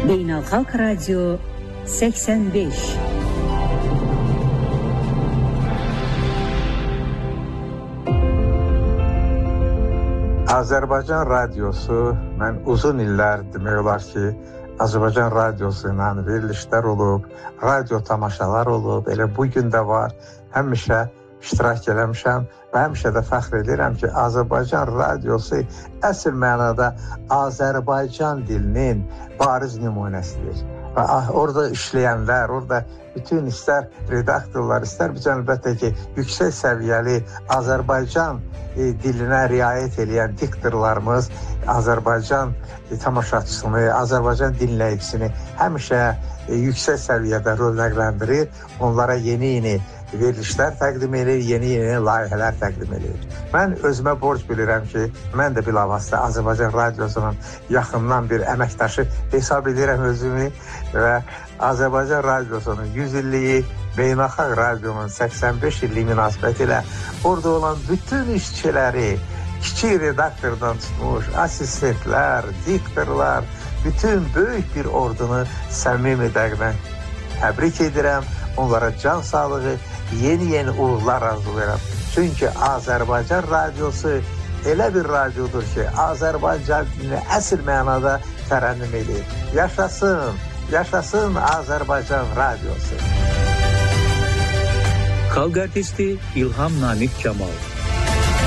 Beynəlxalq Radio 85. Azərbaycan radiosu, mən uzun illər demək olar ki, Azərbaycan radiosu ilə verilişlər olub, radio tamaşalar olub, elə bugün də var, həmişə iştirak eləmişəm və həmişə də fəxr edirəm ki, Azərbaycan radiosu əsl mənada Azərbaycan dilinin bariz nümunəsidir. Və orada işləyənlər, orada bütün istər redaktorlar, istər biz əlbəttə ki, yüksək səviyyəli Azərbaycan dilinə riayət edən diktorlarımız Azərbaycan tamaşaçısını, Azərbaycan dinləyicisini həmişə yüksək səviyyədə rövnəqləndirir, onlara yeni verilişlər təqdim edir, yeni layihələr təqdim edir. Mən özümə borc bilirəm ki, mən də bilavasitə Azərbaycan radiosunun yaxından bir əməkdaşı hesab edirəm özümü və Azərbaycan radiosunun 100 illiyi, Beynəlxalq radionun 85 illiyi münasibəti ilə orada olan bütün işçiləri, kiçik redaktordan tutmuş, assistentlər, diktorlar, bütün böyük bir ordunu səmimi dəqiqdən təbrik edirəm. Onlara can sağlığı, yeni uğurlar arzulayıram. Çünki Azərbaycan radiosu elə bir radiodur ki, Azərbaycan dilini əsl mənada tərənnüm edir. Yaşasın, yaşasın Azərbaycan radiosu. Xalq artisti İlham Namiq Kamal.